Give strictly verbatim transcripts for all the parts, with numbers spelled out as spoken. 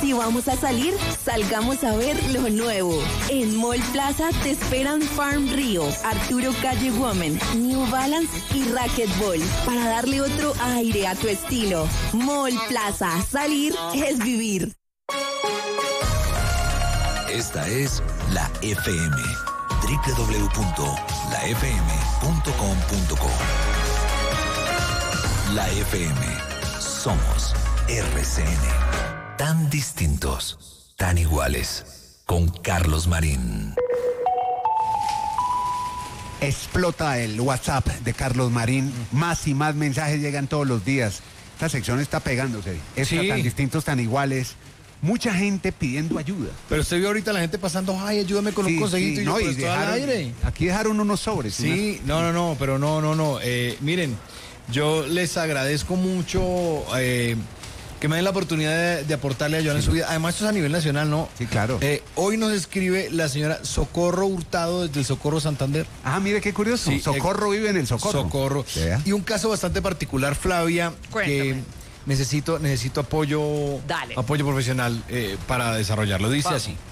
Si vamos a salir, salgamos a ver lo nuevo. En Mall Plaza te esperan Farm Rio, Arturo Calle Woman, New Balance y Racquetball para darle otro aire a tu estilo. Mall Plaza, salir es vivir. Esta es la F M, doble u doble u doble u punto la f m punto com punto co. La F M, somos R C N. Tan distintos, tan iguales. Con Carlos Marín. Explota el WhatsApp de Carlos Marín. Más y más mensajes llegan todos los días. Esta sección está pegándose. Esta Sí. Tan distintos, tan iguales. Mucha gente pidiendo ayuda. Pero usted vio ahorita la gente pasando, ay, ayúdame con Sí, un consejito sí, y yo, no, pero y estoy al dejaron- aire. Aquí dejaron unos sobres. Sí, no, no, no, pero no, no, no. Eh, miren, yo les agradezco mucho eh, que me den la oportunidad de, de aportarle a Joana en su vida. Además, esto es a nivel nacional, ¿no? Sí, claro. Eh, hoy nos escribe la señora Socorro Hurtado desde el Socorro Santander. Ah, mire qué curioso. Sí, Socorro vive en el Socorro. Socorro. Vea. Y un caso bastante particular, Flavia, que necesito, necesito apoyo, Dale. apoyo profesional eh, para desarrollarlo. Dice Vamos. así.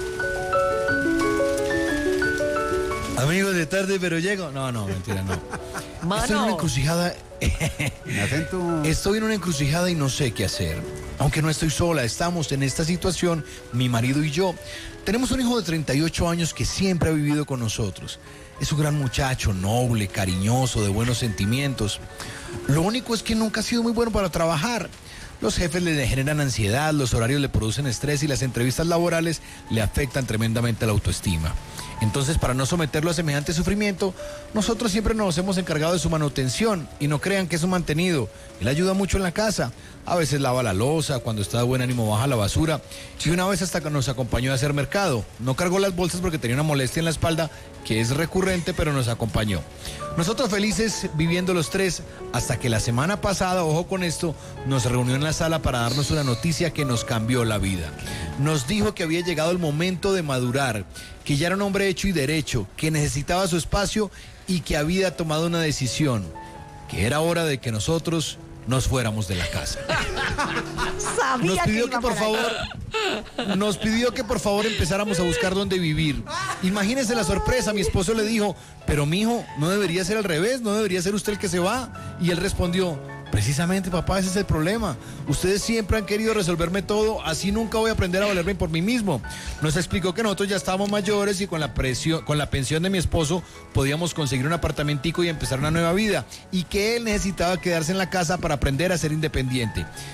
Amigos de tarde, pero llego. No, no, mentira, no. Mano. Estoy en una encrucijada. Me acento- Estoy en una encrucijada y no sé qué hacer. Aunque no estoy sola, estamos en esta situación, mi marido y yo. Tenemos un hijo de treinta y ocho años que siempre ha vivido con nosotros. Es un gran muchacho, noble, cariñoso, de buenos sentimientos. Lo único es que nunca ha sido muy bueno para trabajar. Los jefes le generan ansiedad, los horarios le producen estrés y las entrevistas laborales le afectan tremendamente la autoestima. Entonces, para no someterlo a semejante sufrimiento, nosotros siempre nos hemos encargado de su manutención y no crean que es un mantenido. Él ayuda mucho en la casa. A veces lava la loza, cuando está de buen ánimo baja la basura. Y una vez hasta que nos acompañó a hacer mercado. No cargó las bolsas porque tenía una molestia en la espalda que es recurrente, pero nos acompañó. Nosotros felices viviendo los tres hasta que la semana pasada, ojo con esto, nos reunió en la sala para darnos una noticia que nos cambió la vida. Nos dijo que había llegado el momento de madurar, que ya era un hombre hecho y derecho, que necesitaba su espacio y que había tomado una decisión, que era hora de que nosotros nos fuéramos de la casa. Sabía Nos pidió que, que iba por por ahí. favor, nos pidió que por favor empezáramos a buscar dónde vivir. Imagínense la sorpresa, mi esposo le dijo, pero mijo, no debería ser al revés, no debería ser usted el que se va. Y él respondió, precisamente papá, ese es el problema. Ustedes siempre han querido resolverme todo, así nunca voy a aprender a valerme por mí mismo. Nos explicó que nosotros ya estábamos mayores y con la, presión, con la pensión de mi esposo podíamos conseguir un apartamentico y empezar una nueva vida. Y que él necesitaba quedarse en la casa para aprender a ser independiente.